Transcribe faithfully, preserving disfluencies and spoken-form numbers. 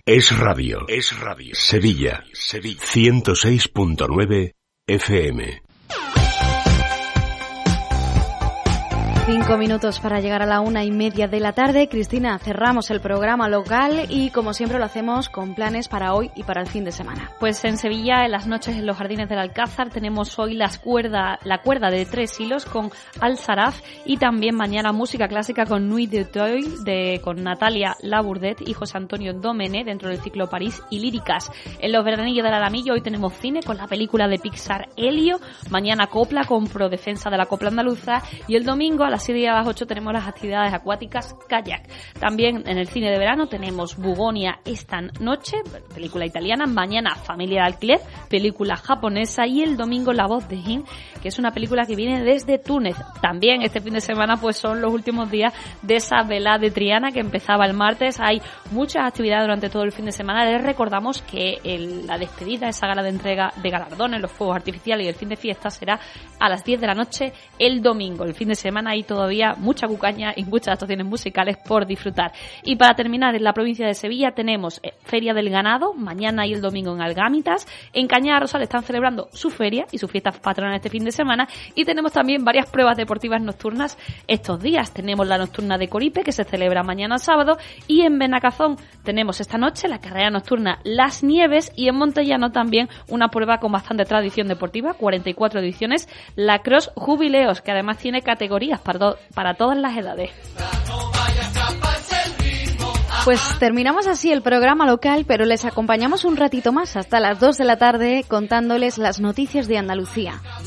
Es radio. Es radio. Sevilla. Sevilla. ciento seis punto nueve F M. Cinco minutos para llegar a la una y media de la tarde. Cristina, cerramos el programa local y como siempre lo hacemos con planes para hoy y para el fin de semana. Pues en Sevilla, en las noches en los Jardines del Alcázar, tenemos hoy las cuerda, la cuerda de tres hilos con Al Saraf y también mañana música clásica con Nuit de Toy, de, con Natalia Labourdet y José Antonio Domene dentro del ciclo París y Líricas. En los Veranillos del Alamillo hoy tenemos cine con la película de Pixar Helio, mañana copla con Prodefensa de la Copla Andaluza y el domingo a las siete y a las ocho tenemos las actividades acuáticas kayak. También en el cine de verano tenemos Bugonia esta noche, película italiana, mañana Familia de Alquiler, película japonesa y el domingo La Voz de Jin, que es una película que viene desde Túnez. También este fin de semana pues son los últimos días de esa velada de Triana que empezaba el martes. Hay muchas actividades durante todo el fin de semana. Les recordamos que el, la despedida, esa gala de entrega de galardones, los fuegos artificiales y el fin de fiesta será a las diez de la noche el domingo. El fin de semana hay todavía mucha cucaña y muchas actuaciones musicales por disfrutar. Y para terminar, en la provincia de Sevilla tenemos Feria del Ganado, mañana y el domingo en Algámitas. En Cañada Rosal están celebrando su feria y su fiesta patronal este fin de semana. Y tenemos también varias pruebas deportivas nocturnas estos días. Tenemos la nocturna de Coripe, que se celebra mañana sábado. Y en Benacazón tenemos esta noche la carrera nocturna Las Nieves. Y en Montellano también una prueba con bastante tradición deportiva, cuarenta y cuatro ediciones, la Cross Jubileos, que además tiene categorías para, do- para todas las edades. Pues terminamos así el programa local, pero les acompañamos un ratito más hasta las dos de la tarde contándoles las noticias de Andalucía.